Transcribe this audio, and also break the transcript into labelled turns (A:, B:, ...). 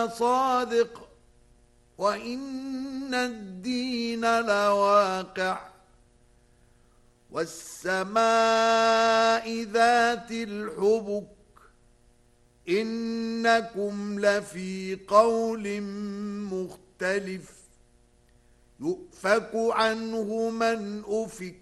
A: صادق وإن الدين لواقع والسماء ذات الحبك إنكم لفي قول مختلف يؤفك عنه من أفك